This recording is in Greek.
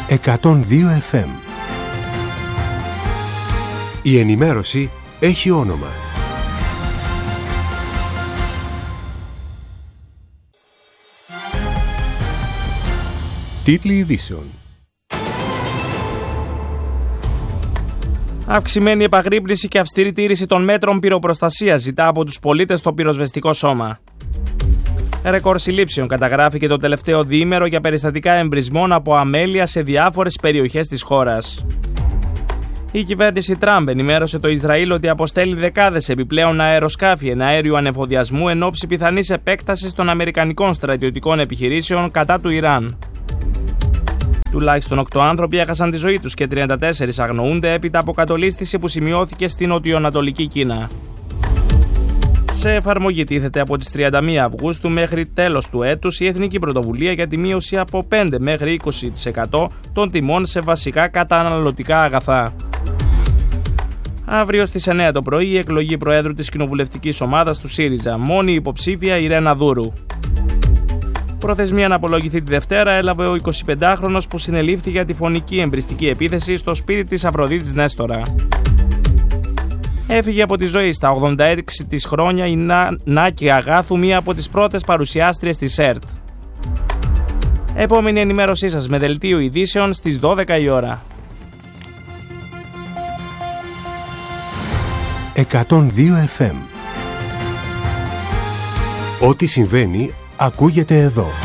102 FM. Η ενημέρωση έχει όνομα. Τίτλοι ειδήσεων. Αυξημένη επαγρύπνηση και αυστηρή τήρηση των μέτρων πυροπροστασίας ζητά από τους πολίτες το πυροσβεστικό σώμα. Ρεκόρ συλλήψεων καταγράφηκε το τελευταίο διήμερο για περιστατικά εμπρισμών από αμέλεια σε διάφορες περιοχές της χώρας. Η κυβέρνηση Τραμπ ενημέρωσε το Ισραήλ ότι αποστέλει δεκάδες επιπλέον αεροσκάφη εναέριου ανεφοδιασμού εν ώψη πιθανής επέκτασης των αμερικανικών στρατιωτικών επιχειρήσεων κατά του Ιράν. Τουλάχιστον 8 άνθρωποι έχασαν τη ζωή τους και 34 αγνοούνται έπειτα από κατολίσθηση που σημειώθηκε στην νοτιοανατολική Κίνα. Σε εφαρμογή τίθεται από τις 31 Αυγούστου μέχρι τέλος του έτους η Εθνική Πρωτοβουλία για τη μείωση από 5 μέχρι 20% των τιμών σε βασικά καταναλωτικά αγαθά. Αύριο στις 9 το πρωί η εκλογή Προέδρου της Κοινοβουλευτικής Ομάδας του ΣΥΡΙΖΑ, μόνη υποψήφια η Ρένα Δούρου. Προθεσμία να απολογηθεί τη Δευτέρα έλαβε ο 25χρονος που συνελήφθη για τη φωνική εμπριστική επίθεση στο σπίτι της Αφροδίτης Νέστορα. Έφυγε από τη ζωή στα 86 της χρόνια η Νάκη Αγάθου, μία από τις πρώτες παρουσιάστριες της ΕΡΤ. Επόμενη ενημέρωσή σας με δελτίο ειδήσεων στις 12 η ώρα. 102 FM. Ό,τι συμβαίνει ακούγεται εδώ.